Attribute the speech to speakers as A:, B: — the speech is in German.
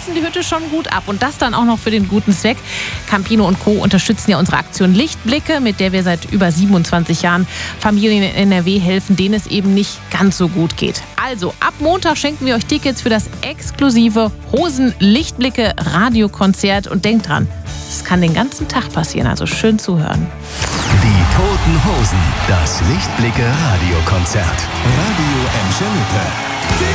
A: reißen die Hütte schon gut ab. Und das dann auch noch für den guten Zweck. Campino und Co. unterstützen ja unsere Aktion Lichtblicke, mit der wir seit über 27 Jahren Familien in NRW helfen, denen es eben nicht ganz so gut geht. Also, ab Montag schenken wir euch Tickets für das exklusive Hosen-Lichtblicke-Radiokonzert. Und denkt dran, es kann den ganzen Tag passieren, also schön zuhören.
B: Die Toten Hosen, das Lichtblicke-Radiokonzert. Radio Emscher Lippe.